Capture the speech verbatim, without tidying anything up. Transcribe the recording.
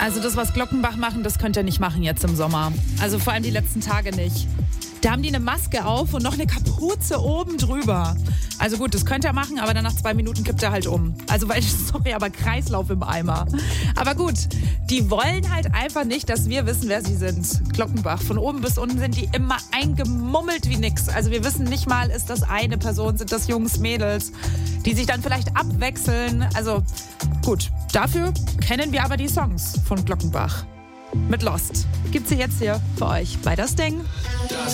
Also das, was Glockenbach machen, das könnt ihr nicht machen jetzt im Sommer. Also vor allem die letzten Tage nicht. Da haben die eine Maske auf und noch eine Kapuze oben drüber. Also gut, das könnt ihr machen, aber dann nach zwei Minuten kippt er halt um. Also weil, sorry, aber Kreislauf im Eimer. Aber gut, die wollen halt einfach nicht, dass wir wissen, wer sie sind. Glockenbach. Von oben bis unten sind die immer eingemummelt wie nix. Also wir wissen nicht mal, ist das eine Person, sind das Jungs, Mädels, die sich dann vielleicht abwechseln. Also gut, dafür kennen wir aber die Songs von Glockenbach. Mit Lost. Gibt's sie jetzt hier für euch bei Das Ding.